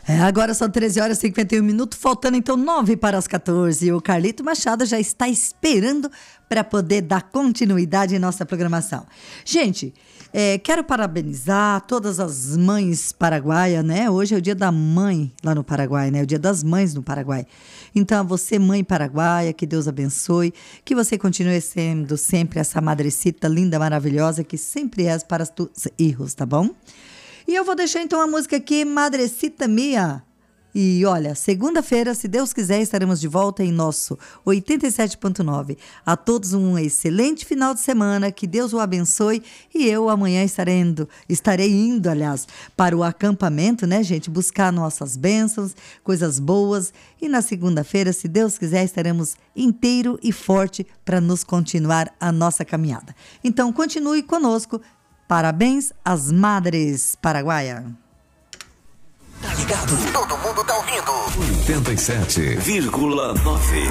Agora são 13 horas e 51 minutos, faltando então 9 para as 14. O Carlito Machado já está esperando para poder dar continuidade em nossa programação. Gente, quero parabenizar todas as mães paraguaias, né? Hoje é o dia da mãe lá no Paraguai, né? O dia das mães no Paraguai. Então, você, mãe paraguaia, que Deus abençoe, que você continue sendo sempre essa madrecita linda, maravilhosa, que sempre és para os teus filhos, tá bom? E eu vou deixar então a música aqui, Madrecita Mia. E olha, segunda-feira, se Deus quiser, estaremos de volta em nosso 87.9. A todos um excelente final de semana, que Deus o abençoe. E eu amanhã estarei indo, para o acampamento, né, gente? Buscar nossas bênçãos, coisas boas. E na segunda-feira, se Deus quiser, estaremos inteiro e forte para nos continuar a nossa caminhada. Então, continue conosco. Parabéns às madres paraguaias. Tá ligado? Todo mundo tá ouvindo. 87,9.